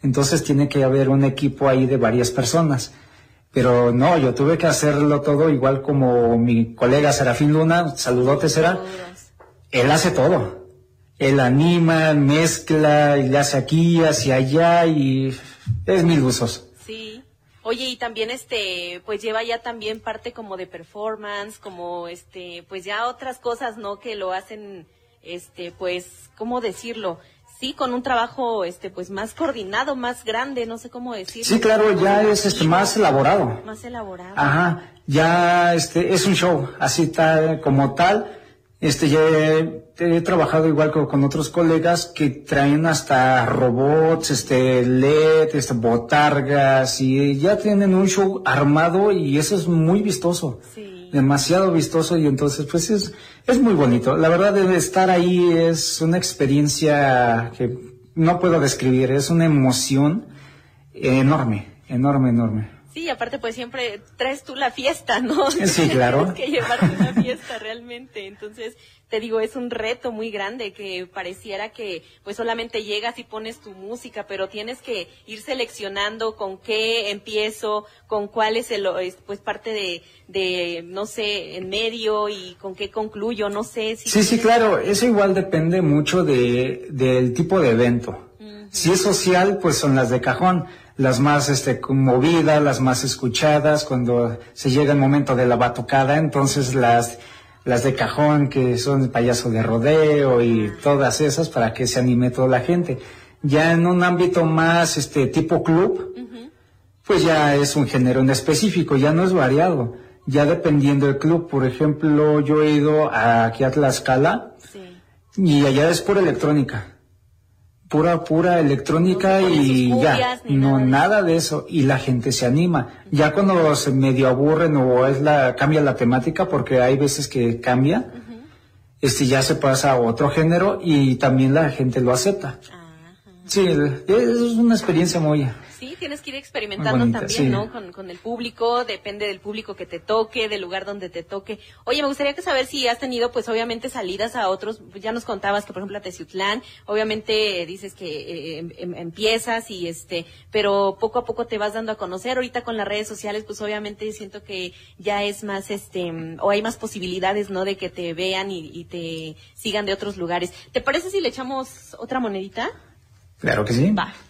Entonces tiene que haber un equipo ahí de varias personas. Pero no, yo tuve que hacerlo todo igual como mi colega Serafín Luna, saludote será. Él hace todo. Él anima, mezcla, y le hace aquí, hacia allá y es mil usos. Sí. Oye, y también pues lleva ya también parte como de performance, como pues ya otras cosas, ¿no? Que lo hacen, pues, ¿cómo decirlo? Sí, con un trabajo, pues más coordinado, más grande, no sé cómo decirlo. Sí, claro, ya es más elaborado. Más elaborado. Ajá, ya es un show, así tal, como tal. Ya he trabajado igual con otros colegas que traen hasta robots, LED, botargas, y ya tienen un show armado y eso es muy vistoso. Sí. Demasiado vistoso, y entonces pues es muy bonito. La verdad, de estar ahí es una experiencia que no puedo describir, es una emoción enorme, enorme, enorme. Sí, aparte pues siempre traes tú la fiesta, ¿no? Sí, claro. Tienes que llevarte una fiesta realmente, entonces te digo, es un reto muy grande que pareciera que pues solamente llegas y pones tu música, pero tienes que ir seleccionando con qué empiezo, con cuál es pues parte de no sé, en medio, y con qué concluyo, no sé. Sí, claro, eso igual depende mucho del tipo de evento. Uh-huh. Si es social, pues son las de cajón, las más movidas, las más escuchadas. Cuando se llega el momento de la batucada, entonces las de cajón, que son el payaso de rodeo y todas esas, para que se anime toda la gente. Ya en un ámbito más tipo club, uh-huh, pues ya es un género en específico, ya no es variado. Ya dependiendo del club, por ejemplo, yo he ido aquí a Tlaxcala, sí, y allá es pura electrónica. Pura electrónica, no y ya, no nada de eso, y la gente se anima. Uh-huh. Ya cuando se medio aburren o cambia la temática, porque hay veces que cambia, uh-huh, ya se pasa a otro género y también la gente lo acepta. Uh-huh. Sí, es una experiencia muy... Sí, tienes que ir experimentando bonita, también, sí, ¿no? Con el público, depende del público que te toque, del lugar donde te toque. Oye, me gustaría saber si has tenido, pues, obviamente, salidas a otros. Ya nos contabas que, por ejemplo, a Teciutlán, obviamente dices que empiezas y pero poco a poco te vas dando a conocer. Ahorita con las redes sociales, pues, obviamente siento que ya es más, o hay más posibilidades, ¿no? De que te vean y te sigan de otros lugares. ¿Te parece si le echamos otra monedita? Claro que sí. Va.